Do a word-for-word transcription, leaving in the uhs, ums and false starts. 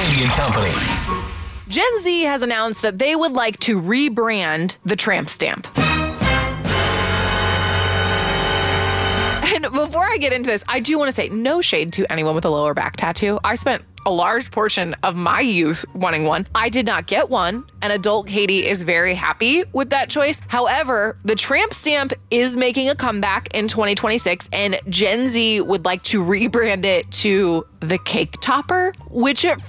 Brady and Company. Gen Z has announced that they would like to rebrand the tramp stamp. And before I get into this, I do want to say no shade to anyone with a lower back tattoo. I spent a large portion of my youth wanting one. I did not get one, and adult Katie is very happy with that choice. However, the tramp stamp is making a comeback in twenty twenty-six, and Gen Z would like to rebrand it to the cake topper, which at